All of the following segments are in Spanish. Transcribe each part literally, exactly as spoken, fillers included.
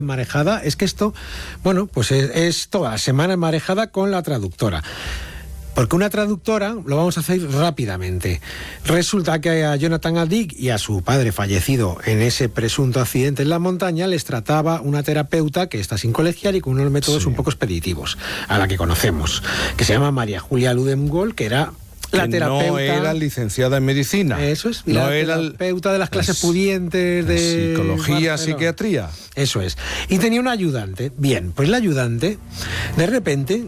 Marejada, es que esto, bueno, pues es, es toda la semana marejada con la traductora. Porque una traductora, lo vamos a hacer rápidamente. Resulta que a Jonathan Addick y a su padre fallecido en ese presunto accidente en la montaña les trataba una terapeuta que está sin colegiar y con unos métodos sí. un poco expeditivos, a la que conocemos, que se llama María Julia Ludengol, que era la que terapeuta. No era licenciada en medicina. Eso es, no la era terapeuta de las clases pudientes de psicología, Barcelona. psiquiatría. Eso es. Y tenía un ayudante. Bien, pues la ayudante, de repente,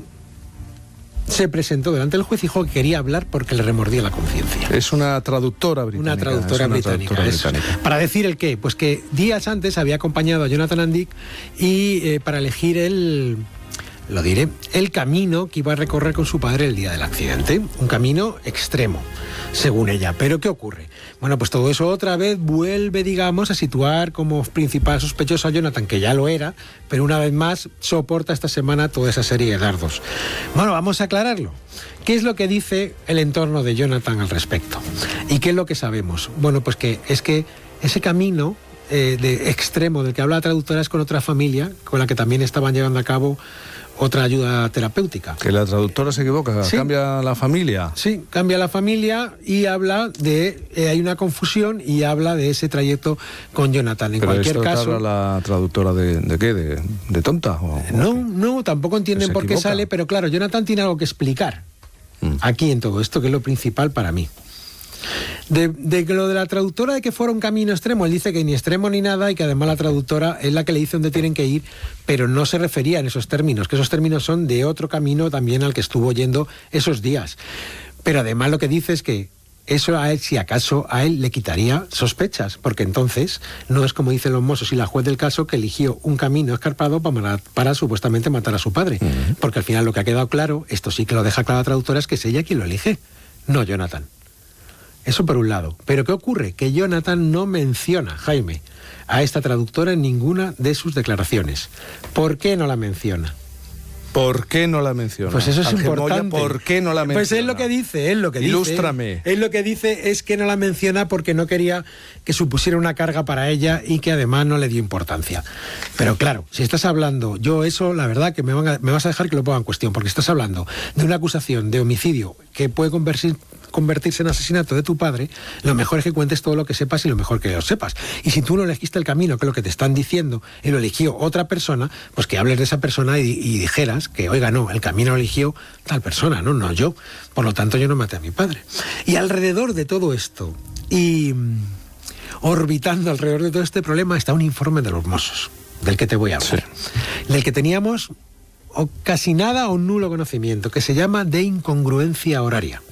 se presentó delante del juez y dijo que quería hablar porque le remordía la conciencia. Es una traductora británica. Una traductora, una británica, traductora británica. Para decir el qué, pues que días antes había acompañado a Jonathan Addick y eh, para elegir el... lo diré, el camino que iba a recorrer con su padre el día del accidente. Un camino extremo, según ella. ¿Pero qué ocurre? Bueno, pues todo eso otra vez vuelve, digamos, a situar como principal sospechoso a Jonathan, que ya lo era, pero una vez más soporta esta semana toda esa serie de dardos. Bueno, vamos a aclararlo. ¿Qué es lo que dice el entorno de Jonathan al respecto? ¿Y qué es lo que sabemos? Bueno, pues que es que ese camino eh, de extremo del que habla la traductora es con otra familia, con la que también estaban llevando a cabo otra ayuda terapéutica. Que la traductora se equivoca, sí. cambia la familia. Sí, cambia la familia y habla de... Eh, hay una confusión y habla de ese trayecto con Jonathan. En Pero cualquier esto caso... ¿habla la traductora de, de qué? ¿De, de tonta? ¿O, no, o no, tampoco entienden por qué sale, pero claro, Jonathan tiene algo que explicar mm. aquí en todo esto, que es lo principal para mí. De, de lo de la traductora de que fuera un camino extremo, él dice que ni extremo ni nada y que además la traductora es la que le dice dónde tienen que ir, pero no se refería en esos términos, que esos términos son de otro camino también al que estuvo yendo esos días. Pero además lo que dice es que eso a él, si acaso, a él le quitaría sospechas, porque entonces no es como dicen los mozos y la juez del caso que eligió un camino escarpado para, para supuestamente matar a su padre, uh-huh. porque al final lo que ha quedado claro, esto sí que lo deja claro la traductora, es que es ella quien lo elige, no Jonathan. Eso por un lado. Pero ¿qué ocurre? Que Jonathan no menciona, Jaime, a esta traductora en ninguna de sus declaraciones. ¿Por qué no la menciona? ¿Por qué no la menciona? Pues eso es Ángel importante. Moya, ¿por qué no la menciona? Pues es lo que dice, es lo que Ilústrame. dice. Es lo que dice es que no la menciona porque no quería que supusiera una carga para ella y que además no le dio importancia. Pero claro, si estás hablando, yo eso, la verdad, que me, van a, me vas a dejar que lo ponga en cuestión, porque estás hablando de una acusación de homicidio que puede convertir, convertirse en asesinato de tu padre, lo mejor es que cuentes todo lo que sepas y lo mejor que lo sepas. Y si tú no elegiste el camino, que es lo que te están diciendo, y lo eligió otra persona, pues que hables de esa persona y, y dijeras que, oiga, no, el camino lo eligió tal persona, no, no yo. Por lo tanto, yo no maté a mi padre. Y alrededor de todo esto, y mm, orbitando alrededor de todo este problema, está un informe de los Mossos, del que te voy a hablar. Sí. Del que teníamos o casi nada o nulo conocimiento, que se llama de incongruencia horaria.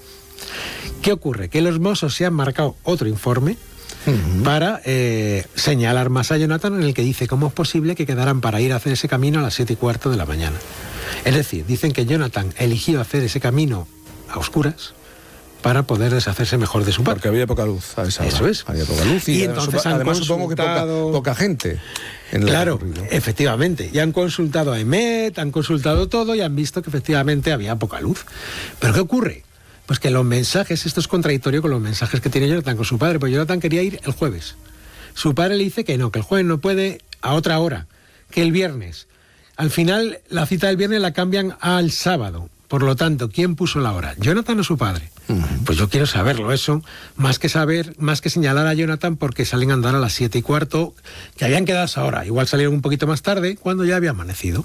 ¿Qué ocurre? Que los Mossos se han marcado otro informe uh-huh. para eh, señalar más a Jonathan, en el que dice cómo es posible que quedaran para ir a hacer ese camino a las siete y cuarto de la mañana. Es decir, dicen que Jonathan eligió hacer ese camino a oscuras para poder deshacerse mejor de su padre. Porque había poca luz a esa hora. Eso es. Había poca luz y, y además, entonces además han supongo que poca, poca gente. En claro, efectivamente. Y han consultado a EMET, han consultado todo y han visto que efectivamente había poca luz. ¿Pero qué ocurre? Pues que los mensajes, esto es contradictorio con los mensajes que tiene Jonathan con su padre, porque Jonathan quería ir el jueves. Su padre le dice que no, que el jueves no puede a otra hora, que el viernes. Al final, la cita del viernes la cambian al sábado. Por lo tanto, ¿quién puso la hora? ¿Jonathan o su padre? Uh-huh. Pues yo quiero saberlo eso, más que saber, más que señalar a Jonathan porque salen a andar a las siete y cuarto, que habían quedado a esa hora. Igual salieron un poquito más tarde, cuando ya había amanecido.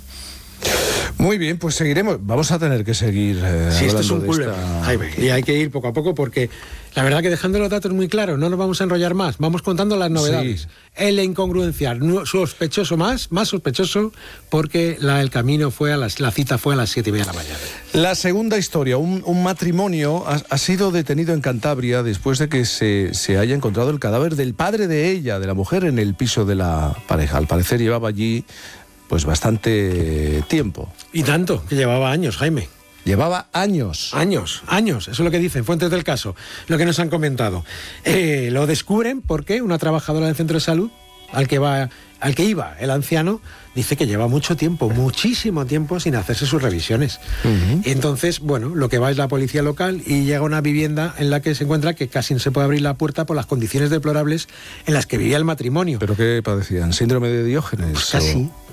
Muy bien, pues seguiremos. Vamos a tener que seguir eh, sí, esto es un de problema, esta... Jaime, y hay que ir poco a poco porque la verdad que dejando los datos muy claros, no nos vamos a enrollar más, vamos contando las novedades. Sí. En la incongruencia, sospechoso más, más sospechoso, porque la, el camino fue a las, la cita fue a las siete y media de la mañana. La segunda historia, un, un matrimonio ha, ha sido detenido en Cantabria después de que se, se haya encontrado el cadáver del padre de ella, de la mujer, en el piso de la pareja. Al parecer llevaba allí pues bastante tiempo. Y tanto, que llevaba años, Jaime. Llevaba años. Años, años, eso es lo que dicen, fuentes del caso, lo que nos han comentado. Eh, lo descubren porque una trabajadora del centro de salud, al que va, al que iba el anciano, dice que lleva mucho tiempo, muchísimo tiempo sin hacerse sus revisiones. Uh-huh. Entonces, bueno, lo que va es la policía local y llega a una vivienda en la que se encuentra que casi no se puede abrir la puerta por las condiciones deplorables en las que vivía el matrimonio. ¿Pero qué padecían? ¿Síndrome de Diógenes? Pues casi,